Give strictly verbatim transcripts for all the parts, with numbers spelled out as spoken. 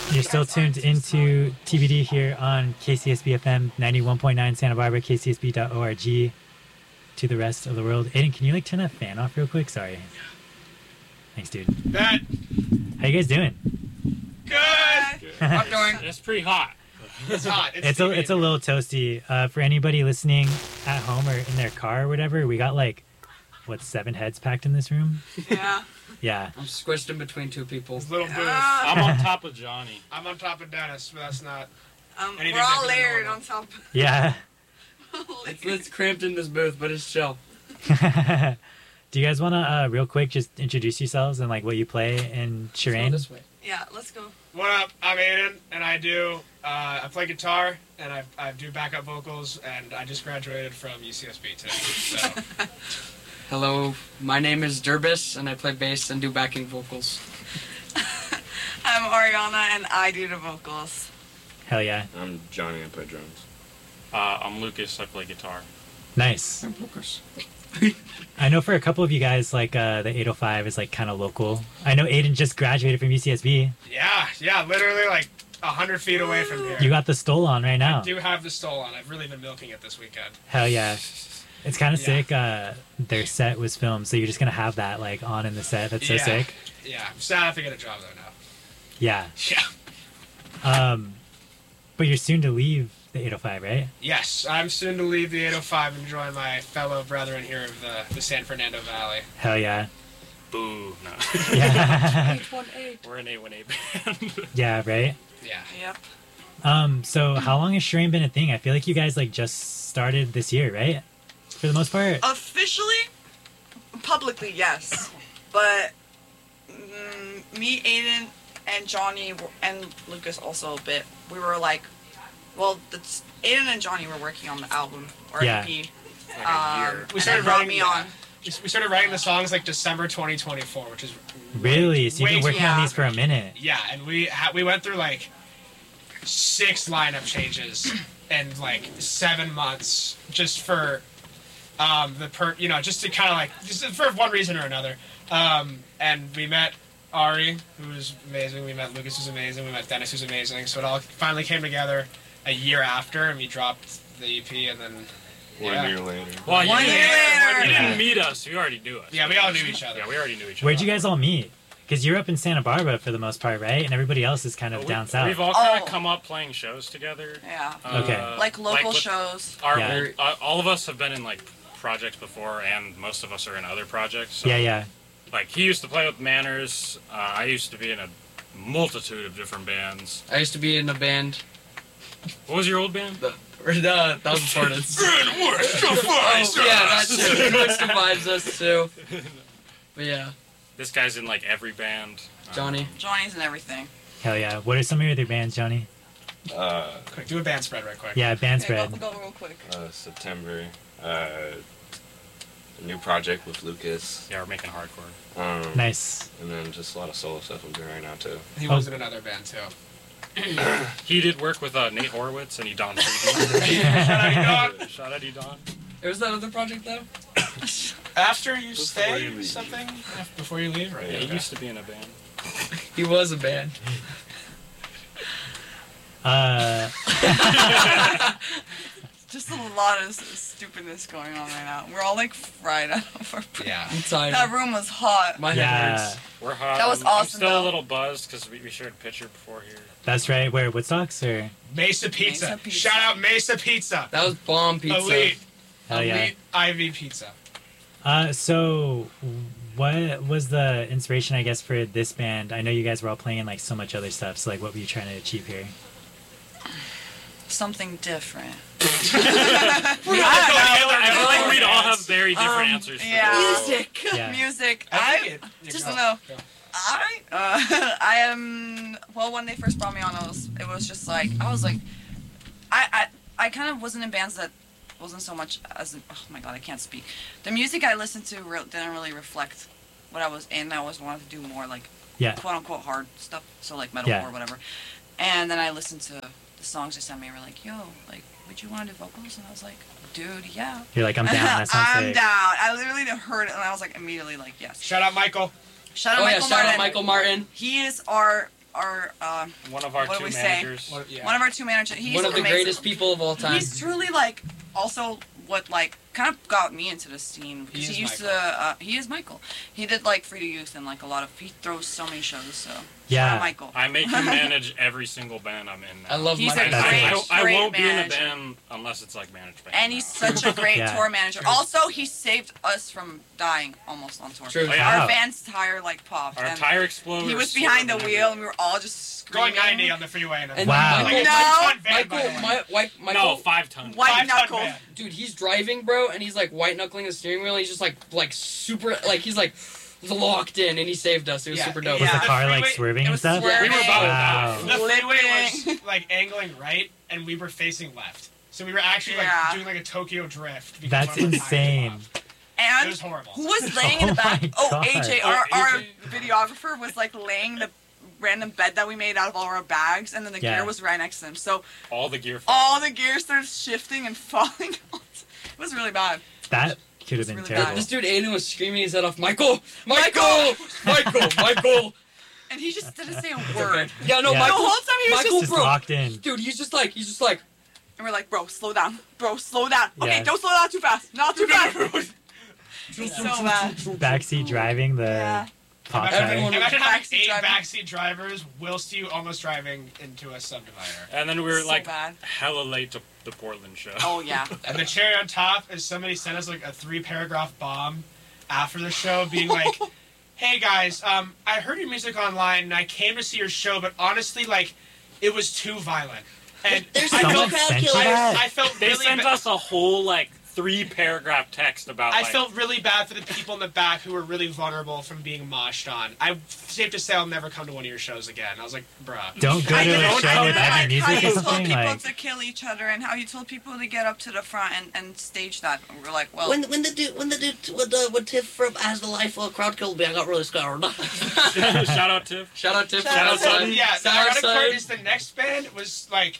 You're still tuned into T B D here on K C S B F M ninety-one point nine Santa Barbara, K C S B dot org to the rest of the world. Aiden, can you like turn that fan off real quick? Sorry. Thanks, dude. Bet. How you guys doing? Good. I'm doing. It's pretty hot. It's hot. It's, It's a it's a little toasty. Uh, for anybody listening at home or in their car or whatever, we got like what seven heads packed in this room. Yeah. Yeah. I'm squished in between two people. It's little booth. Ah. I'm on top of Johnny. I'm on top of Dennis, but that's not. Um, Anything we're all different than layered normal. on top. Yeah. It's, it's cramped in this booth, but it's chill. Do you guys want to uh, real quick just introduce yourselves and like what you play in Let's go Shireen? this way. Yeah, let's go. What up? I'm Aiden, and I do. Uh, I play guitar, and I I do backup vocals, and I just graduated from U C S B today. So Hello, my name is Durbis, and I play bass and do backing vocals. I'm Ariana, and I do the vocals. Hell yeah. I'm Johnny, I play drums. Uh, I'm Lucas. I play guitar. Nice. I'm Lucas. I know for a couple of you guys, like uh, the eight oh five is like kind of local. I know Aiden just graduated from U C S B. yeah, yeah, literally like a hundred feet away from here. You got the stole on right now. I do have the stole on. I've really been milking it this weekend. Hell yeah. It's kind of Yeah. sick. Uh, their set was filmed, so you're just going to have that like on in the set. That's so Yeah. sick. Yeah, I'm sad I have to get a job though now. Yeah. Yeah. Um, but you're soon to leave the eight oh five, right? Yes, I'm soon to leave the eight oh five and join my fellow brethren here of the, the San Fernando Valley. Hell yeah. Boo. No. Yeah. eight one eight. We're an eight one eight band. Yeah, right? Yeah. Yep. Um, so how long has Shireen been a thing? I feel like you guys like just started this year, right? For the most part. Officially, publicly, yes. But mm, me, Aiden, and Johnny, were- and Lucas also a bit, we were like, well, that's, Aiden and Johnny were working on the album, or Yeah. E P. Like a Um, year. We and started they brought writing me that. on. We we started writing the songs like December twenty twenty-four, which is Really? So you've way been too working on yeah. these for a minute. Yeah, and we ha- we went through like six lineup changes in like seven months just for um, the per you know just to kind of like just for one reason or another. Um, and we met Ari, who was amazing. We met Lucas, who's amazing. We met Dennis, who's amazing. So it all finally came together a year after, and we dropped the E P, and then One yeah. year later. Well, you One didn't, year you later. didn't meet us. You already knew us. Yeah, we all knew each other. Yeah, we already knew each other. Where'd you guys all meet? Because you're up in Santa Barbara for the most part, right? And everybody else is kind of We- down south. We've all kind of Oh. come up playing shows together. Yeah. Okay. Uh, Like local with shows. Our, Yeah. uh, all of us have been in like projects before, and most of us are in other projects. So, Yeah, yeah. Like he used to play with Manners. Uh, I used to be in a multitude of different bands. I used to be in a band. What was your old band? The, or the Thousand Portents. Oh, yeah, that too. Which divides us too. But yeah, This guy's in like every band. Uh, Johnny. Johnny's and everything. Hell yeah. What are some of your other bands, Johnny? Uh, Quick, do a band spread right quick. Yeah, band Okay, spread. go, go real quick. uh, September. Uh, a new project with Lucas. Yeah, we're making hardcore. Um, Nice. And then just a lot of solo stuff I'm doing right now too. He Oh. was in another band too. He did work with uh, Nate Horowitz and Edon Friedman. Shout out, Edon. Shout out Edon. It was that other project though? After you Before stay, you leave. something Af- before you leave, right? Yeah, he Okay. used to be in a band. He was a band. Uh, Just a lot of s- stupidness going on right now. We're all like fried out of our brains. Yeah. I'm tired. That room was hot. My head yeah, hurts. We're hot. That was I'm, I'm awesome, still though. a little buzzed because we, we shared a picture before here. that's right. Where Woodstocks or Mesa Pizza. Mesa Pizza. Shout out Mesa Pizza. That was bomb pizza. Elite. hell yeah. Elite I V pizza. Uh, so what was the inspiration, I guess, for this band? I know you guys were all playing like so much other stuff. So like, what were you trying to achieve here? Something different. I, I feel like we'd all have very different Um, answers. For yeah. this. Music. Yeah. Music. I I, think it- you just go. don't know. Go. I uh, I am well. When they first brought me on, it was it was just like I was like, I I, I kind of wasn't in bands that wasn't so much as oh my god I can't speak. The music I listened to re- didn't really reflect what I was in. I always wanted to do more like Yeah. quote unquote hard stuff, so like metalcore Yeah. or whatever. And then I listened to the songs they sent me. Were like, yo, like, would you want to do vocals? And I was like, dude, yeah. You're like, I'm down. That sounds I'm sick. down. I literally heard it and I was like immediately like, yes. Shout out Michael. Shout out Oh yeah, Michael shout Martin. out Michael Martin. He is our our uh, One of our What do two we say? managers. What- yeah. one of our two managers. He's One of the amazing. greatest people of all time. He's truly like also what like kind of got me into the scene because He he, is used Michael. to. Uh, he is Michael. He did like Free to Youth and like a lot of. He throws so many shows. So shout Yeah. out Michael. I make him manage every single band I'm in now. I love He's my a That's great, it. I, I great won't be in a manager. band unless it's like managed band. And he's now. such a great Yeah. tour manager. True. Also, he saved us from dying almost on tour. True. Oh, yeah. Our Wow. van's tire like popped. Our and tire exploder. he was behind the wheel, and we were all just screaming. Going ninety on the freeway. And, And Wow. Like a No. five-ton van, by Michael, the way. my, White, Michael, No, five ton. White Five-ton knuckle. van. dude, he's driving, bro, and he's like white knuckling the steering wheel. He's just like, like super, like he's like locked in, and he saved us. It was Yeah. super dope. Was Yeah. the car like freeway- swerving it and was stuff? swerving. We were about to Wow. die. The freeway Flipping. was like angling right, and we were facing left. So we were actually like Yeah. doing like a Tokyo drift. because That's one of our tires insane. popped. It And was horrible. who was laying in the Oh back? my Oh, God. A J, Oh, our, our A J. videographer was like laying the random bed that we made out of all our bags, and then the Yeah. gear was right next to him. So All the gear. all the gear started shifting and falling out. It was really bad. That could have been really terrible. bad. This dude Aiden was screaming his head off, Michael, Michael, Michael, Michael. And he just didn't say a word. Yeah, no, Yeah. Michael. The whole time he was Michael, Just bro, locked in. dude, he's just like, he's just like, And we're like, bro, slow down. Bro, slow down. Okay, Yeah. don't slow down too fast. Not too fast. It's so bad. Backseat driving the Yeah. pop Imagine, Everyone tire. was imagine having backseat eight driving. backseat drivers whilst you almost driving into a subdivider. And then we were So like bad. hella late to the Portland show. Oh, yeah. And the cherry on top is somebody sent us like a three paragraph bomb after the show, being like, "Hey guys, um, I heard your music online and I came to see your show, but honestly, like, it was too violent." And I Someone felt, sent you I, that? I felt They really sent ba- us a whole like three paragraph text about. I like, felt really bad for the people in the back who were really vulnerable from being moshed on. I safe to say I'll never come to one of your shows again. I was like, bruh. Don't go I to did, a I show did with like heavy how music you or told something. people Like, to kill each other and how you told people to get up to the front and, and stage that. And we're like, well, When when the dude when the dude when the when Tiff from As the Life uh, crowd killed me, I got really scared. Shout out Tiff. shout out Tiff, Shout shout out out to- son. Yeah, the shout out ironic part son. is the next band was like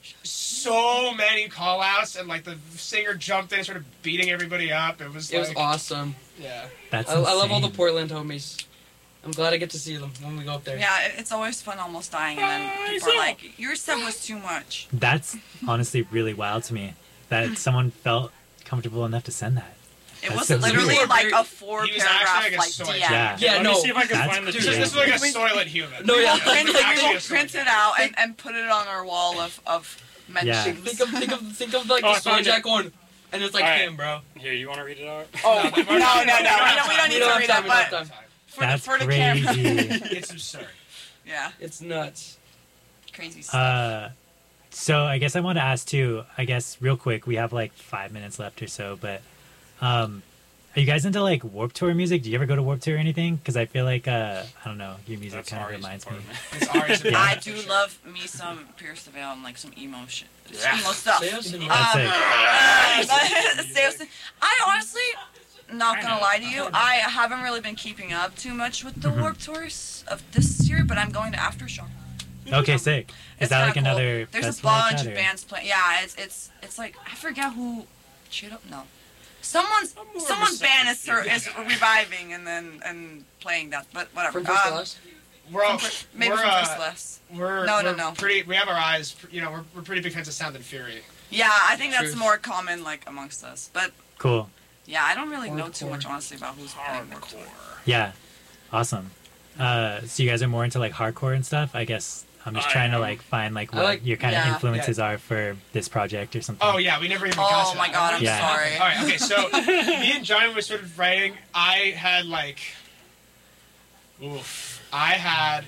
so many call outs and like the singer jumped in and started beating everybody up. It was It was like awesome. yeah. that's I, I love all the insane. Portland homies. I'm glad I get to see them when we go up there. yeah, it, it's always fun almost dying. And then people are like, your set was too much. That's honestly really wild to me that someone felt comfortable enough to send that. It That's was so literally weird. like a four He was paragraph actually like a like soy D M. Yeah. Yeah, Let no. me see if I can That's find the crazy. This, text. this was like a soylent human. No, yeah. It was And, And like, actually we'll a soylent print it human. out and, and put it on our wall of, of mentions. Think of think of think of like Oh, I the soy found it. jack one, and it's like All right. him, bro. Here, you want to read it out? Oh No, No, no, no, we don't, we don't We need don't to have read time, that, we don't have but time. for the, That's for the camera. crazy. It's absurd. Yeah, It's nuts. crazy stuff. Uh, so I guess I want to ask too. I guess real quick, we have like five minutes left or so, but um, are you guys into like Warped Tour music? Do you ever go to Warped Tour or anything? Because I feel like uh, I don't know, your music That's kind of Ari's reminds me. department. It's ours. Yeah. I do love me some Pierce the Veil and like some emo shit. Yeah. Emo stuff. Say us in your- That's Um, it. uh, seriously, I honestly, not gonna lie to you, I haven't really been keeping up too much with the Mhm. Warped Tours of this year, but I'm going to Aftershock. Okay, sick. Is It's that like kinda cool. another There's a festival like bunch that, of or- bands playing. Yeah, it's it's it's like I forget who. Cheat up? No. Someone's I'm more of a someone's band is second is reviving and then and playing that, but whatever. From first to Um, last. We're all, from fir- maybe we're, from uh, first to last. We're, No, no, we're no. pretty. We have our eyes. You know, we're, we're pretty big fans of Sound and Fury. Yeah, I think that's Truth. more common like amongst us, but Cool. yeah, I don't really know too Hardcore. much honestly about who's playing Warped Tour. Yeah. Awesome. Uh, so you guys are more into like hardcore and stuff? I guess I'm just I trying to am. like find like I what like- your kind of yeah. influences are for this project or something. Oh yeah, we never even got Oh to my that. god, I'm Yeah. sorry. All right, okay, so me and Johnny were sort of writing. I had like, oof, I had,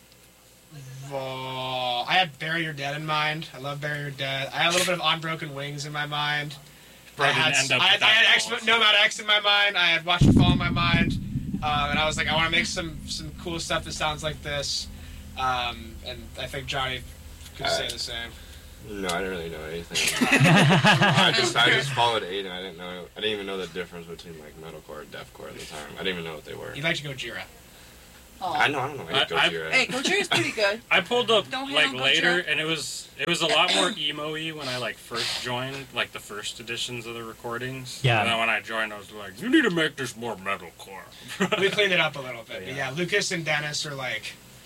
uh, I had Bury Your Dead in mind. I love Bury Your Dead. I had a little bit of On Broken Wings in my mind. I Probably had, didn't end up I, with had- I that had at X, all. Nomad X in my mind. I had Watch It Fall in my mind, uh, and I was like, I want to make some some cool stuff that sounds like this. Um, and I think Johnny could say Uh, the same. No, I didn't really know anything. I just I just followed Aiden. I didn't know. I didn't even know the difference between like metalcore and deathcore at the time. I didn't even know what they were. You'd like to go Jira. I know. I don't know. I, I- go I- Jira. Hey, Gojira's pretty good. I pulled up Don't hate like on later, Gojira. and it was it was a lot more emo-y when I like first joined, like the first editions of the recordings. Yeah. And then when I joined, I was like, you need to make this more metalcore. We cleaned it up a little bit. But Yeah. yeah, Lucas and Dennis are like,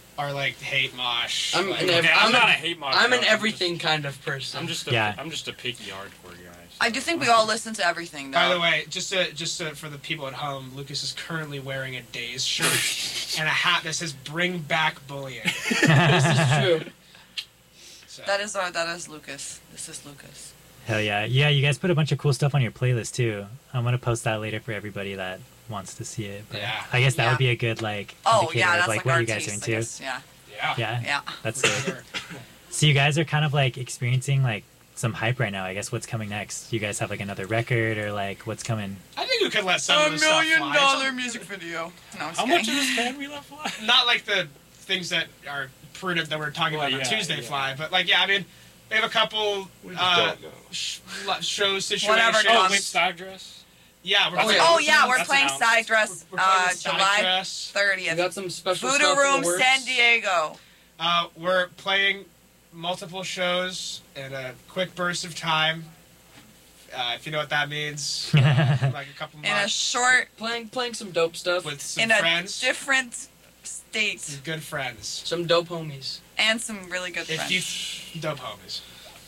are like hate mosh. I'm like, an ev- Okay, I'm, I'm not a- a hate mob. I'm bro. an everything kind of person. I'm just a, Yeah. I'm just a picky hardcore guy. I do think we all listen to everything, though. By the way, just to, just to, for the people at home, Lucas is currently wearing a Days shirt and a hat that says "Bring Back Bullying." This is true. So. That is our, that is Lucas. This is Lucas. Hell yeah. Yeah, you guys put a bunch of cool stuff on your playlist too. I'm going to post that later for everybody that wants to see it. But Yeah. I guess that Yeah. would be a good like Oh indicator yeah, of that's like like, what our you guys taste, are I into. guess. Yeah. yeah. Yeah. Yeah. That's For it. sure. So you guys are kind of like experiencing like some hype right now. I guess what's coming next? You guys have like another record or like what's coming? I think we could let some of A the stuff million fly. dollar Some- music video. No, I'm just How much of kidding. this can we let fly? Not like the things that are prudent that we're talking Well, about on yeah, Tuesday yeah. fly, but like yeah, I mean, we have a couple We just uh, don't know. sh- lo- shows situations. Whatever it Oh, is. wait, stag dress. Yeah, we're Oh, playing. yeah. Oh yeah, we're That's playing announced. Side Dress We're playing uh, Side July Dress. We thirtieth. got some special Voodoo stuff in Room, the works. San Diego. Uh, we're playing multiple shows in a quick burst of time. Uh, if you know what that means, like a couple In a months short, Playing playing some dope stuff. with some in a friends, different state, some good friends. Some dope homies. and some really good If friends. you dope homies.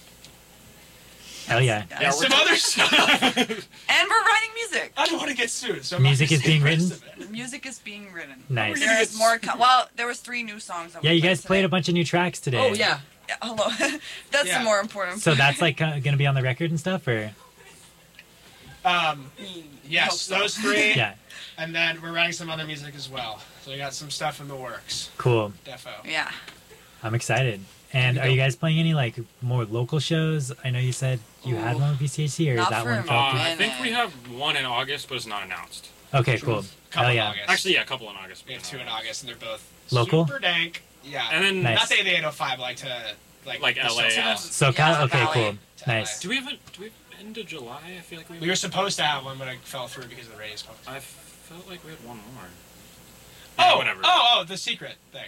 Hell yeah. Yeah. Yeah, And some other stuff. And we're writing music. I don't want to get sued, so I'm not Music gonna is say being the rest written? of it. The music is being written. Nice. We're gonna There's get more. sued. Co- well, there was three new songs. That Yeah, we you guys today. played a bunch of new tracks today. Oh yeah. Yeah, hello. That's Yeah. the more important. So that's like uh, gonna be on the record and stuff, or Um, Hope yes, so. those three, yeah, and then we're writing some other music as well. So we got some stuff in the works. cool. Defo. Yeah. I'm excited. And are you guys playing any like more local shows? I know you said you had Ooh. one with B C H C, or is Not that for one a Uh, fell through? I think we minute. have one in August, but it's not announced. Okay, cool. Couple Hell in yeah. August. Actually, yeah, a couple in August. we but have two not in announced. August, and they're both Local? super dank. Yeah. And then, Nice. Not the eight oh five, like to like Like the L A. SoCal. So Yeah, kind of, okay, Valley. cool, To L A. nice. do we have a, do we have end of July? I feel like we. We were supposed to have one, but it fell through because of the ratings. I felt like we had one more. Oh, Yeah, whatever. oh, oh, the secret thing.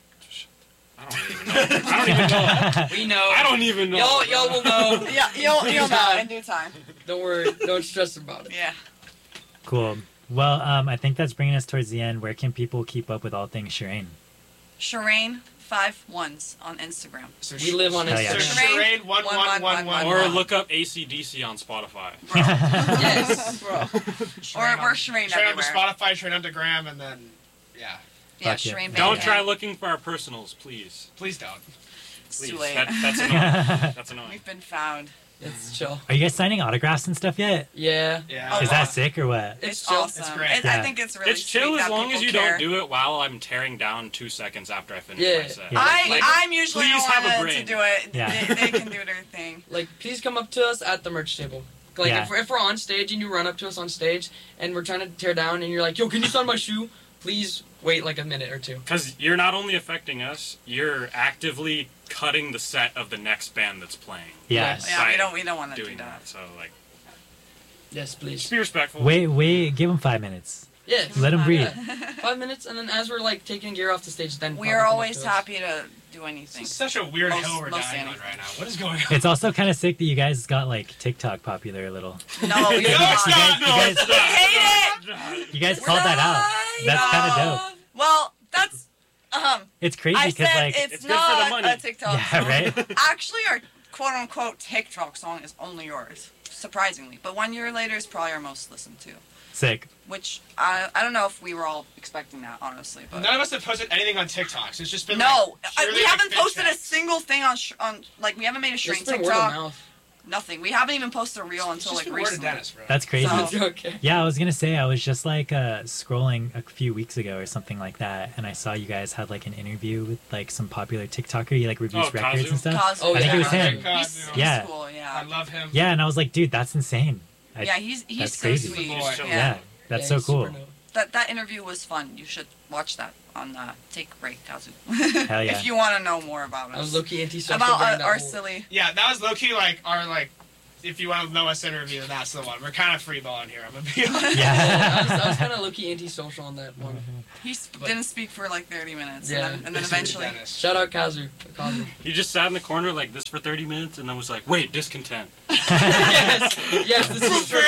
I don't even know. I don't even know. We know. I don't even know. Y'all, y'all will know. Yeah, you'll you'll know time. in due time. Don't worry. Don't stress about it. Yeah. Cool. Well, um, I think that's bringing us towards the end. Where can people keep up with all things Shireen? Shireen five ones on Instagram. So We live on Hell yeah. So Instagram. Shireen one One, one one, one one, one. Or one. look up A C D C on Spotify. Yes. Bro. Or Shireen we're on- Shireen Shireen on everywhere. Spotify, Shireen on Gram, and then yeah. Yeah, Fuck yeah. Shireen Don't Bandcamp. try looking for our personals, please. Please don't. It's Please. too late. That, that's annoying. That's annoying. We've been found. It's chill. Are you guys signing autographs and stuff yet? Yeah. Yeah. Oh, Is that sick or what? It's It's, chill. awesome. It's great. It- Yeah. I think it's really It's chill sweet as that long as people you care. don't do it while I'm tearing down two seconds after I finish Yeah. my set. Yeah. I, Like, I'm usually please the have a one to brain. do it. Yeah. They, they can do their thing. Like, please come up to us at the merch table. Like, Yeah. if, we're, if we're on stage and you run up to us on stage and we're trying to tear down and you're like, yo, can you sign my shoe? Please wait like a minute or two. Because you're not only affecting us, you're actively cutting the set of the next band that's playing. Yeah. Yes. Yeah, we By don't we don't want to do doing that. that. So, like, Yes, please. just be respectful. Wait, wait. Give them five minutes. Yeah. Let them breathe. Five minutes, and then as we're like taking gear off the stage, then We pop are up always to us. happy to do anything. It's such a weird Most- hill we're most dying on anything. right now. What is going on? It's also kind of sick that you guys got like TikTok popular a little. No, we No, don't. it's not. You No, guys- it's We not. hate it. You guys We're called that out. not. That's kind of No. dope. Well, that's um. It's crazy I because said like it's, It's good for the not money. a TikTok yeah, song. right. Actually, our quote unquote TikTok song is only yours, surprisingly. But one year later is probably our most listened to. Sick. Which I I don't know if we were all expecting that, honestly. But None of us have posted anything on TikTok. So it's just been no, like, I- purely, we like, haven't fan posted a chats. single thing on sh- on like we haven't made a It's shrink been word of TikTok. mouth. Nothing. We haven't even posted a reel It's until just like been word of recently. Dennis, bro. That's crazy. So- Okay. Yeah, I was gonna say I was just like uh, scrolling a few weeks ago or something like that, and I saw you guys had like an interview with like some popular TikToker. He like reviews Oh, records Kazu? and stuff. Cause Oh, I think yeah. it was him. God, He's, no. he's Yeah. cool. I Yeah. love him. Yeah, and I was like, dude, that's insane. I, Yeah, he's he's That's so crazy. sweet. He's Boy. Yeah. yeah, that's Yeah, so he's cool. super dope. That that interview was fun. You should watch that on uh, Take a Break, Kazu. Hell yeah. If you want to know more about us. I was low-key anti-social about during uh, that our whole- silly. Yeah, that was low key like our like. If you want to know us interview, then that's the one. We're kind of freeballing here. I'm gonna be honest. Yeah, I was, I was Yeah. kind of low-key anti-social on that one. He sp- didn't speak for like thirty minutes. Yeah. And then, and then Listen to eventually. Dennis. Shout out Kazu. Kazu. He just sat in the corner like this for thirty minutes and then was like, wait, discontent. yes, yes, this is true.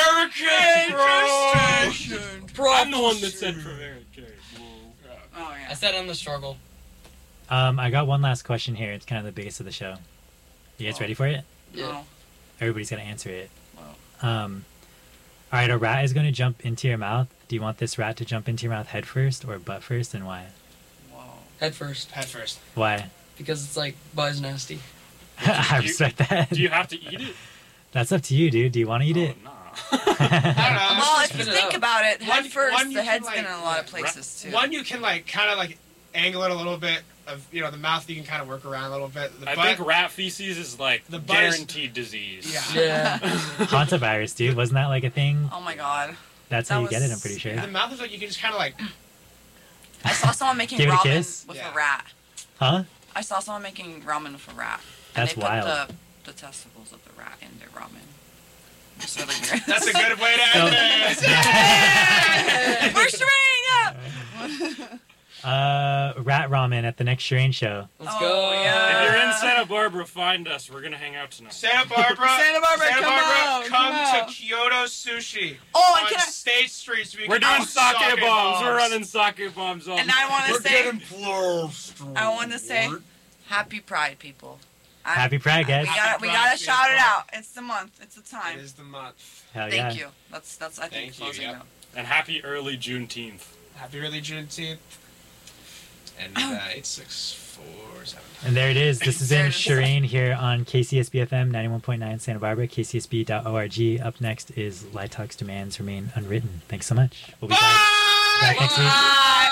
Prevaricate Bro, I'm the one that said prevaricate. Oh I yeah. said I'm the struggle. Um, I got one last question here. It's kind of the biggest of the show. You guys Oh. ready for it? Yeah. No. Everybody's got to answer it. Wow. Um, all right, a rat is going to jump into your mouth. Do you want this rat to jump into your mouth head first or butt first, and why? Whoa. Head first, Head first. Why? because it's like buzz nasty. I you- respect that. Do you have to eat it? That's up to you, dude. Do you want to eat it? Oh, nah. I don't know. Well, just if you spit it think out. about it, head One- first, one you the can, head's like, been in a lot of ra- places too. One you can like kind of like angle it a little bit. Of you know the mouth you can kind of work around a little bit. The I butt, think rat feces is like The butt is- guaranteed disease. Yeah. Yeah. Hantavirus, dude. Wasn't that like a thing? Oh my god. That's that how you get it, was- I'm pretty sure. the mouth is like you can just kind of like. I saw someone making Give it a ramen kiss? with Yeah. a rat. Huh? I saw someone making ramen with a rat. That's and they wild. put the, the testicles of the rat in their ramen. It's really weird. That's a good way to So- end this. We're straining up! Uh, rat ramen at the next Shireen show. Let's Oh, go. yeah. If you're in Santa Barbara, find us. We're gonna hang out tonight. Santa Barbara. Santa Barbara, come out, come, come out. to Kyoto Sushi. Oh, and on can I, State Street. So we We're can doing do sake bombs. We're running sake bombs all and I want to say, plural. I want to say, Happy Pride, people. I'm- Happy Pride, guys. We Happy gotta, we Pride, gotta shout it people. out. It's the month. It's the time. It is the month. Hell Thank yeah. you. That's that's I think Thank you, closing yep. out. And happy early Juneteenth. Happy early Juneteenth. And uh, eight six four seven. And there it is. This has There been it is. Shireen here on K C S B F M ninety-one point nine Santa Barbara, K C S B dot org. Up next is Light Talk's Demands Remain Unwritten. Thanks so much. We'll be back, back next week. Bye.